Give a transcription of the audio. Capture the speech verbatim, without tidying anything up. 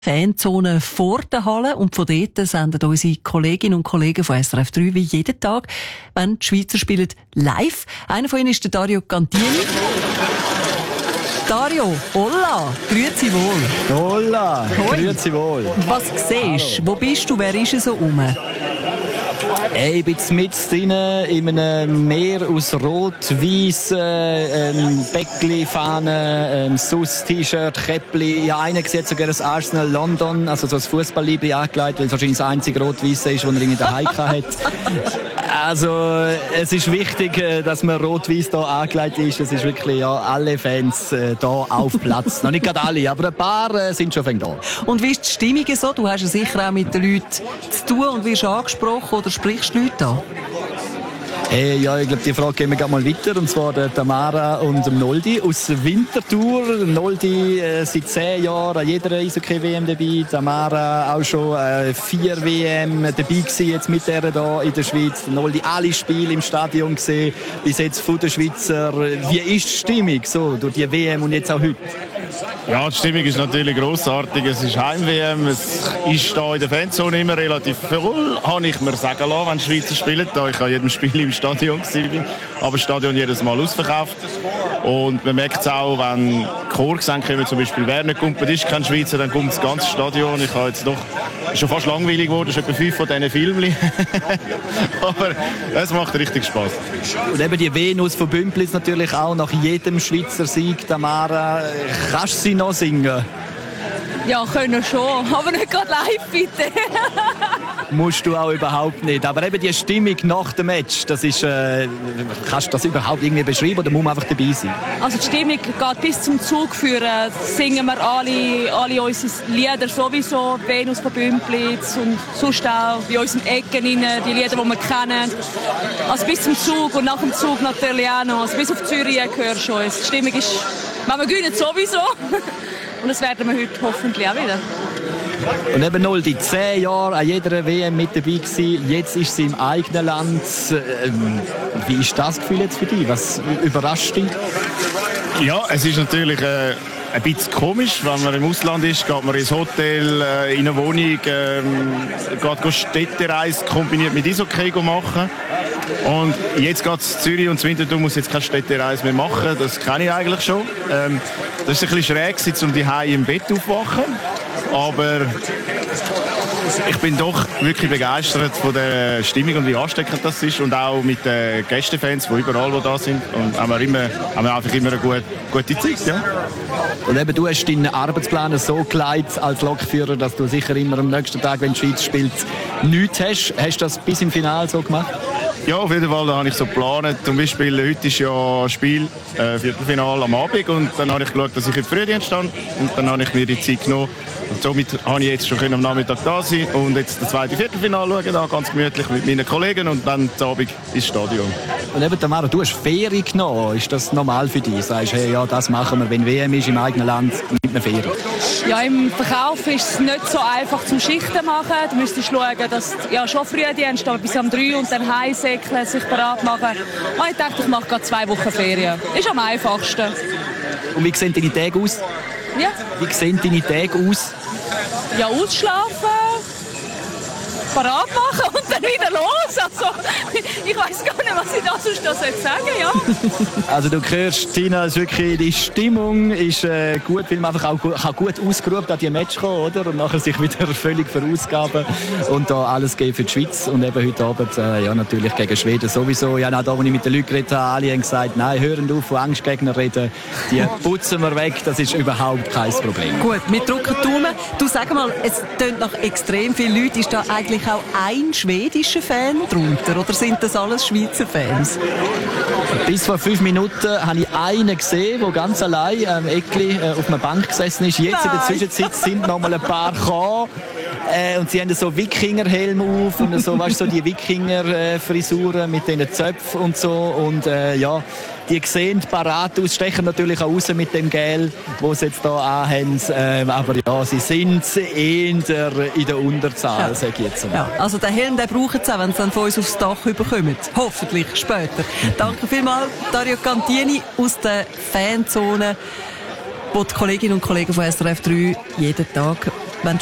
Fanzone vor der Halle und von dort senden unsere Kolleginnen und Kollegen von S R F drei wie jeden Tag, wenn die Schweizer spielen, live. Einer von ihnen ist der Dario Cantini. Dario, hola, grüezi wohl. Hola, grüezi wohl. Was siehst du? Wo bist du? Wer ist so rum? Hey, ich bin mit drin in einem Meer aus Rot, Weiss, äh, ähm, Bäckli, Fahne, ähm, S U S-T-Shirt, Käppli. Ja, einer sieht sogar das Arsenal London, also so ein Fußballlibri angelegt, weil es wahrscheinlich das einzige Rot-Weiße ist, das er in der Heike hat. Also, es ist wichtig, dass man Rot-Weiss hier angelegt ist. Es ist wirklich, ja, alle Fans äh, hier auf Platz. Noch nicht gerade alle, aber ein paar äh, sind schon da. Und wie ist die Stimmung so? Du hast ja sicher auch mit den Leuten zu tun und wirst angesprochen oder sprichst du Leute an? Hey, ja, ich glaube, die Frage gehen wir gerade mal weiter. Und zwar der Tamara und dem Noldi aus Winterthur. Noldi äh, seit zehn Jahren an jeder Eishockey-W M dabei. Tamara auch schon äh, vier W M dabei gewesen, jetzt mit der hier in der Schweiz. Noldi alle Spiele im Stadion gesehen, bis jetzt von den Schweizer. Wie ist die Stimmung so durch die W M und jetzt auch heute? Ja, die Stimmung ist natürlich grossartig. Es ist Heim-W M. Es ist hier in der Fanzone immer relativ voll, habe ich mir sagen lassen, wenn die Schweizer spielen. Da ich an jedem Spiel im Stadion war, aber das Stadion jedes Mal ausverkauft. Und man merkt es auch, wenn Chorgesänge kommen, zum Beispiel «Wer nicht kommt, ist kein Schweizer», dann kommt das ganze Stadion. Ich habe jetzt doch schon fast langweilig geworden, es sind etwa fünf von diesen Filmen. Aber es macht richtig Spass. Und eben die Venus von Bümpliz natürlich auch nach jedem Schweizer Sieg. Tamara, kannst du sie noch singen? Ja, können schon, aber nicht gerade live, bitte. Musst du auch überhaupt nicht. Aber eben die Stimmung nach dem Match, das ist, äh, kannst du das überhaupt irgendwie beschreiben oder muss man einfach dabei sein? Also die Stimmung geht bis zum Zug führen. Singen wir alle, alle unsere Lieder sowieso, Venus von Bümpliz und sonst auch bei unseren Ecken rein, die Lieder, die wir kennen. Also bis zum Zug und nach dem Zug natürlich auch noch. Also bis auf Zürich hörst du uns. Die Stimmung ist, wenn wir gewinnen, sowieso. Und das werden wir heute hoffentlich auch wieder. Und eben Noldi, zehn Jahre an jeder W M mit dabei gewesen. Jetzt ist sie im eigenen Land. Ähm, wie ist das Gefühl jetzt für dich? Was überrascht dich? Ja, es ist natürlich äh, ein bisschen komisch, wenn man im Ausland ist, geht man ins Hotel, äh, in eine Wohnung, äh, geht Städtereise kombiniert mit Eishockey machen. Und jetzt geht es Zürich und Winterthur muss jetzt keine Städtereise mehr machen, das kenne ich eigentlich schon. Ähm, das ist ein bisschen schräg, um die Hause im Bett aufwachen, aber ich bin doch wirklich begeistert von der Stimmung und wie ansteckend das ist und auch mit den Gästefans, die überall wo da sind und haben wir, immer, haben wir einfach immer eine gute, gute Zeit. Ja. Und eben, du hast deinen Arbeitsplan so gelegt als Lokführer, dass du sicher immer am nächsten Tag, wenn die Schweiz spielt, nichts hast. Hast du das bis im Finale so gemacht? Ja, auf jeden Fall, da habe ich so geplant. Zum Beispiel, heute ist ja Spiel, äh, Viertelfinale am Abend und dann habe ich geschaut, dass ich im Frühdienst stand und dann habe ich mir die Zeit genommen. Und somit habe ich jetzt schon am Nachmittag da sein und jetzt das zweite Viertelfinale schauen, da ganz gemütlich mit meinen Kollegen und dann am Abend ins Stadion. Und eben, Tamara, du hast Ferien genommen. Ist das normal für dich? Sagst du, hey, ja, das machen wir, wenn W M ist im eigenen Land, mit einer Ferien? Ja, im Verkauf ist es nicht so einfach zum Schichten machen. Du müsstest schauen, dass ja, schon Frühdienst, aber bis um drei und dann heimsäckeln, sich bereit machen. Und ich dachte, ich mache gerade zwei Wochen Ferien. Ist am einfachsten. Und wie sehen deine Tage aus? Ja. Wie sehen deine Tage aus? Ja, ausschlafen, parat machen und dann wieder los. Also, ich weiss gar nicht, was ich da sonst noch sagen soll, ja. Also du hörst, Tina, ist wirklich, die Stimmung ist äh, gut, weil man einfach auch gut, kann gut ausgeruht an die Match kommen, oder? Und nachher sich wieder völlig verausgaben und da alles geben für die Schweiz. Und eben heute Abend, äh, ja natürlich gegen Schweden sowieso. Ja, auch da, als ich mit den Leuten geredet habe, alle haben gesagt, nein, hören auf, von Angstgegner reden, die putzen wir weg, das ist überhaupt kein Problem. Gut, wir drücken die Daumen. Du, sag mal, es tönt nach extrem vielen Leuten. Ist da eigentlich auch ein schwedischer Fan drunter oder sind das alles Schweizer Fans? Bis vor fünf Minuten habe ich einen gesehen, der ganz allein am Eckli äh, auf einer Bank gesessen ist. Jetzt Nein. in der Zwischenzeit sind noch mal ein paar gekommen. Äh, und sie haben so Wikingerhelm auf und so, weißt, so die Wikinger-Frisuren mit diesen Zöpfen und so. Und äh, ja, die sehen parat aus, stechen natürlich auch raus mit dem Gel, das sie jetzt hier anhaben. Ähm, aber ja, sie sind eher in der Unterzahl, ja. sage ich jetzt mal. Ja, also den Helm, den brauchen sie auch, wenn sie dann von uns aufs Dach überkommen. Hoffentlich später. Danke vielmals, Dario Cantini aus der Fanzone, wo die Kolleginnen und Kollegen von S R F drei jeden Tag